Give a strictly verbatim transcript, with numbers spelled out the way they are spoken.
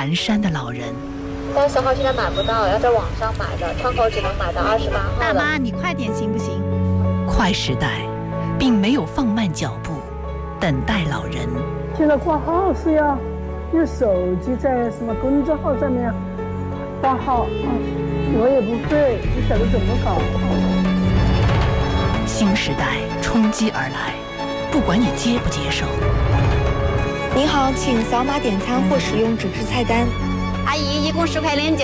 蹒跚的老人。 三十号现在买不到，要在网上买的，窗口只能买到二十八号的。 大妈，你快点行不行？ 快时代并没有放慢脚步，等待老人。 现在挂号是要用手机在什么公众号上面挂号，嗯，我也不会，不晓得怎么搞。 新时代冲击而来，不管你接不接受。 您好，请扫码点餐或使用纸质菜单。 阿姨，一共十块零九。